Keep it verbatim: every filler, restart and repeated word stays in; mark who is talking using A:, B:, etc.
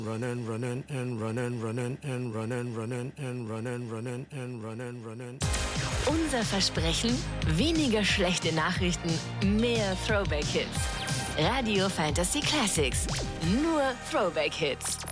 A: Running, running and running, running and running, running and running, running and running, running.
B: Unser Versprechen: weniger schlechte Nachrichten, mehr Throwback-Hits. Radio Fantasy Classics. Nur Throwback-Hits.